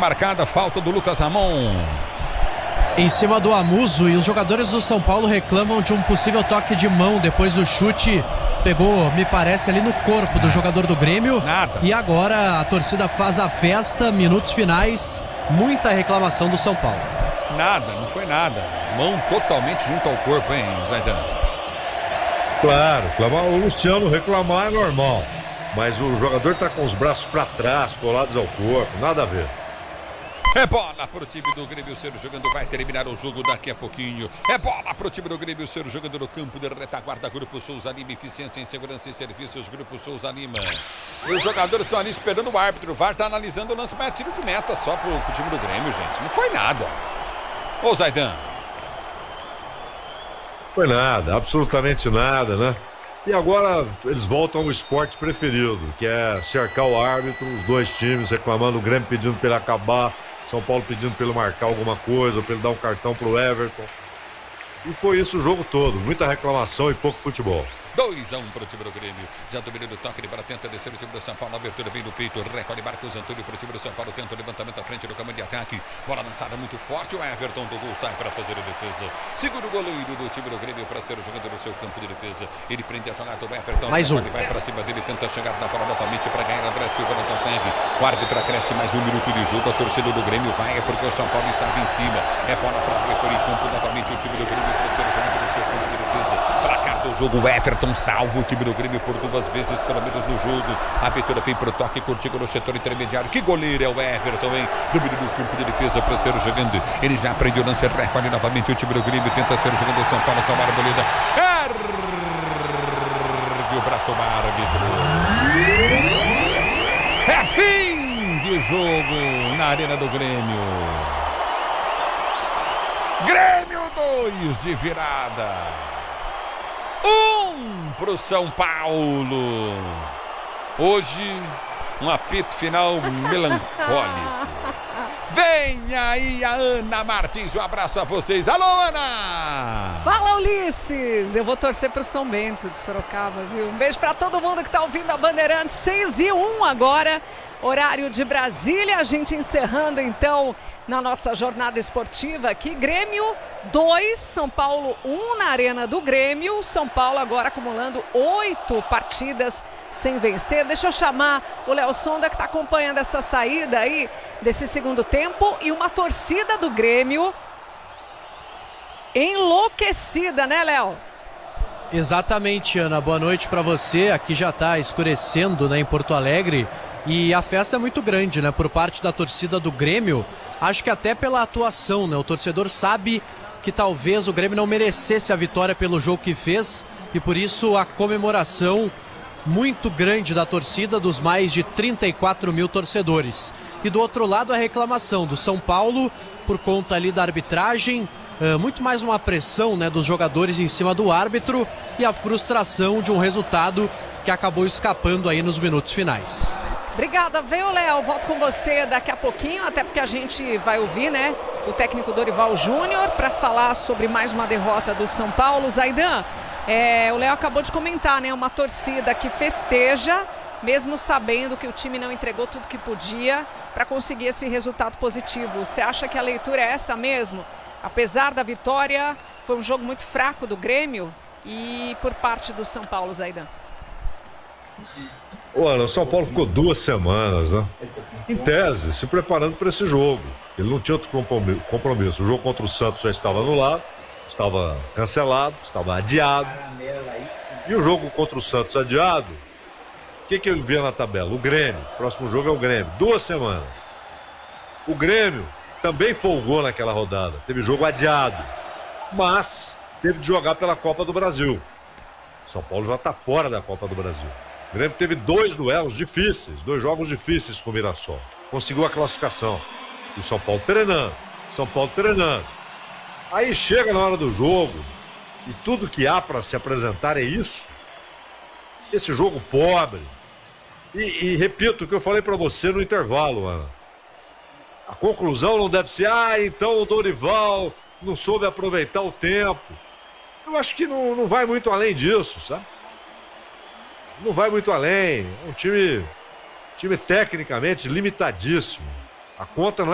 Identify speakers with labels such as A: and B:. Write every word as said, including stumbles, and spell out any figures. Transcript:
A: marcada, falta do Lucas Ramon.
B: Em cima do Amuso, e os jogadores do São Paulo reclamam de um possível toque de mão depois do chute. Pegou, me parece, ali no corpo do jogador do Grêmio.
A: Nada.
B: E agora a torcida faz a festa, minutos finais, muita reclamação do São Paulo.
A: Nada, não foi nada. Mão totalmente junto ao corpo, hein, Zaidan?
C: Claro, clamar, o Luciano reclamar é normal. Mas o jogador tá com os braços para trás, colados ao corpo, nada a ver.
A: É bola pro time do Grêmio, o Ciro jogando, vai terminar o jogo daqui a pouquinho. É bola pro time do Grêmio, o Ciro jogando no campo de retaguarda. Grupo Souza Lima, eficiência em segurança e serviços. Grupo Souza Lima. E os jogadores estão ali esperando o árbitro. O V A R tá analisando o lance, mas é tiro de meta só pro, pro time do Grêmio, gente. Não foi nada. Ô, Zaidan.
C: Foi nada, absolutamente nada, né? E agora eles voltam ao esporte preferido, que é cercar o árbitro, os dois times reclamando, o Grêmio pedindo para ele acabar, São Paulo pedindo para ele marcar alguma coisa, para ele dar um cartão pro Everton. E foi isso o jogo todo, muita reclamação e pouco futebol.
A: dois a um para o time do Grêmio. Já dominou o toque, ele para tenta descer o time do São Paulo. A abertura vem no peito, recolhe Marcos Antônio para o time do São Paulo. Tenta o levantamento à frente do caminho de ataque. Bola lançada muito forte. O Everton do gol sai para fazer a defesa. Segura o goleiro do time do Grêmio para ser o jogador do seu campo de defesa. Ele prende a jogada do Everton.
B: Mais um.
A: Ele vai para cima dele, tenta chegar na bola novamente para ganhar. André Silva não consegue. O árbitro acresce mais um minuto de jogo. A torcida do Grêmio vai, é porque o São Paulo estava em cima. É bola para repor em campo novamente o time do Grêmio para ser o jogador do seu campo de defesa. Para cá do jogo, o Everton salva o time do Grêmio por duas vezes, pelo menos no jogo. A abertura vem pro toque, curtido no setor intermediário. Que goleiro é o Everton, hein? Domínio do campo de defesa para ser o jogando. Ele já aprendeu o lance, recolhe novamente o time do Grêmio. Tenta ser o jogador do São Paulo com a Arboleda. Ergue o braço ao árbitro. É fim de jogo na Arena do Grêmio. Grêmio dois de virada. Um pro São Paulo. Hoje, um apito final melancólico. Vem aí a Ana Martins, um abraço a vocês. Alô, Ana!
D: Fala, Ulisses! Eu vou torcer pro São Bento de Sorocaba, viu? Um beijo pra todo mundo que tá ouvindo a Bandeirantes. seis e um agora, horário de Brasília. A gente encerrando, então, na nossa jornada esportiva aqui. Grêmio dois, São Paulo um na Arena do Grêmio. São Paulo agora acumulando oito partidas sem vencer. Deixa eu chamar o Léo Sonda, que está acompanhando essa saída aí desse segundo tempo. E uma torcida do Grêmio enlouquecida, né, Léo?
B: Exatamente, Ana. Boa noite para você. Aqui já está escurecendo, né, em Porto Alegre. E a festa é muito grande, né, por parte da torcida do Grêmio. Acho que até pela atuação, né? O torcedor sabe que talvez o Grêmio não merecesse a vitória pelo jogo que fez. E por isso a comemoração muito grande da torcida, dos mais de trinta e quatro mil torcedores. E do outro lado a reclamação do São Paulo por conta ali da arbitragem. Uh, muito mais uma pressão, né, dos jogadores em cima do árbitro. E a frustração de um resultado que acabou escapando aí nos minutos finais.
D: Obrigada, viu, Léo? Volto com você daqui a pouquinho, até porque a gente vai ouvir, né, o técnico Dorival Júnior para falar sobre mais uma derrota do São Paulo. Zaidan, é, o Léo acabou de comentar, né, uma torcida que festeja, mesmo sabendo que o time não entregou tudo que podia para conseguir esse resultado positivo. Você acha que a leitura é essa mesmo? Apesar da vitória, foi um jogo muito fraco do Grêmio e por parte do São Paulo, Zaidan.
C: Olha, o São Paulo ficou duas semanas, né? Em tese, se preparando para esse jogo. Ele não tinha outro compromisso. O jogo contra o Santos já estava anulado, estava cancelado, estava adiado. E o jogo contra o Santos adiado, o que, que ele via na tabela? O Grêmio. O próximo jogo é o Grêmio. Duas semanas. O Grêmio também folgou naquela rodada. Teve jogo adiado. Mas teve de jogar pela Copa do Brasil. São Paulo já está fora da Copa do Brasil. O Grêmio teve dois duelos difíceis, dois jogos difíceis com o Mirassol. Conseguiu a classificação. E o São Paulo treinando. São Paulo treinando. Aí chega na hora do jogo e tudo que há para se apresentar é isso. Esse jogo pobre. E, e repito o que eu falei para você no intervalo, Ana. A conclusão não deve ser, ah, então o Dorival não soube aproveitar o tempo. Eu acho que não, não vai muito além disso, sabe? Não vai muito além. É um time, time tecnicamente limitadíssimo. A conta não é